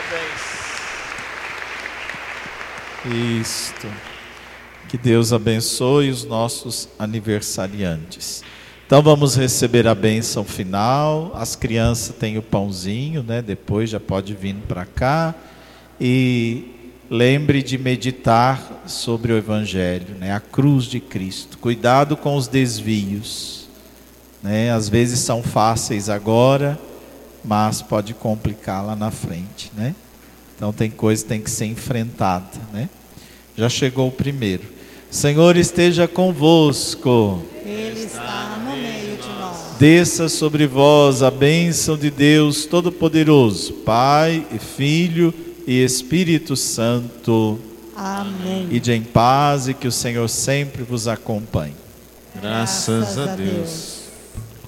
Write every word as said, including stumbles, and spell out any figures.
bênção. Isto. Que Deus abençoe os nossos aniversariantes. Então vamos receber a bênção final. As crianças têm o pãozinho, né? Depois já pode vir para cá. E lembre de meditar sobre o Evangelho, né? A cruz de Cristo. Cuidado com os desvios, né? Às vezes são fáceis agora, mas pode complicar lá na frente, né? Então tem coisa que tem que ser enfrentada, né? Já chegou o primeiro. Senhor esteja convosco. Ele está no meio de nós. Desça sobre vós a bênção de Deus Todo-Poderoso, Pai e Filho e Espírito Santo. Amém. Ide em paz e que o Senhor sempre vos acompanhe. Graças a Deus.